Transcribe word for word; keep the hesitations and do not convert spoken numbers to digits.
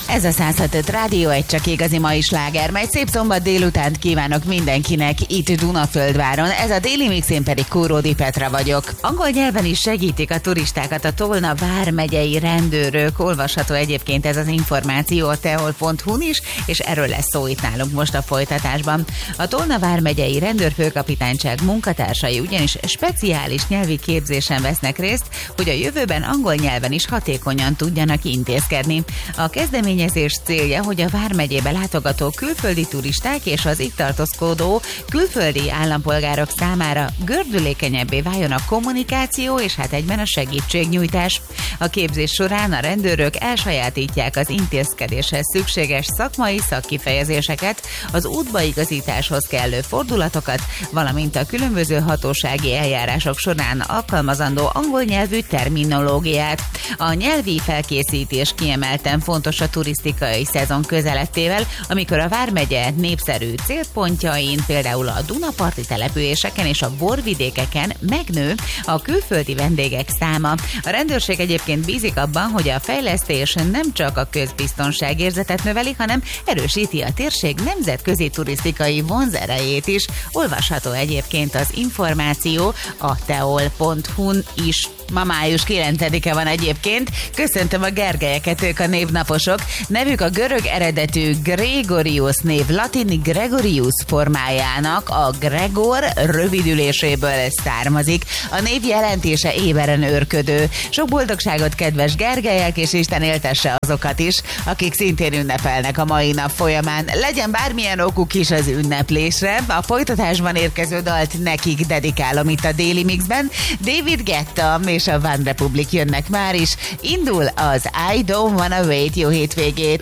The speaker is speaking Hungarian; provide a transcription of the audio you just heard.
Ez a száz hat öt Rádió, egy csak igazi mai sláger, mely szép szombat délutánt kívánok mindenkinek itt Dunaföldváron. Ez a Déli Mix, én pedig Kóródi Petra vagyok. Angol nyelven is segítik a turistákat a Tolna vármegyei rendőrök. Olvasható egyébként ez az információ a teol pont hu-n is, és erről lesz szó itt nálunk most a folytatásban. A Tolna vármegyei rendőrfőkapitányság munkatársai ugyanis speciális nyelvi képzésen vesznek részt, hogy a jövőben angol nyelven is hatékonyan tudjanak intézkedni. A kezdeményezés célja, hogy a vármegyébe látogató külföldi turisták és az itt tartózkodó külföldi állampolgárok számára gördülékenyebbé váljon a kommunikáció és hát egyben a segítségnyújtás. A képzés során a rendőrök elsajátítják az intézkedéshez szükséges szakmai szakkifejezéseket, az útbaigazításhoz kellő fordulatokat, valamint a különböző hatósági eljárások során alkalmazandó angol nyelvű terminológiát. A nyelvi felkészítés kiemelten fontos a turisztikai szezon közelettével, amikor a vármegye népszerű célpontjain, például a Dunaparti településeken és a borvidékeken megnő a külföldi vendégek száma. A rendőrség egyébként bízik abban, hogy a fejlesztés nem csak a közbiztonságérzetet növeli, hanem erősíti a térség nemzetközi turisztikai vonzerejét is. Olvasható egyébként az információ a teol pont hu-n is. Ma május kilencedike van egyébként. Köszöntöm a Gergelyeket, ők a névnaposok. Nevük a görög eredetű Gregorius név latin Gregorius formájának, a Gregor rövidüléséből származik. A név jelentése éberen őrködő. Sok boldogságot, kedves Gergelyek, és Isten éltesse azokat is, akik szintén ünnepelnek a mai nap folyamán. Legyen bármilyen okuk is az ünneplésre. A folytatásban érkező dalt nekik dedikálom itt a Déli Mixben. David Guetta és a One Republic jönnek már is. Indul az I Don't Wanna Wait. Jó hétvégét!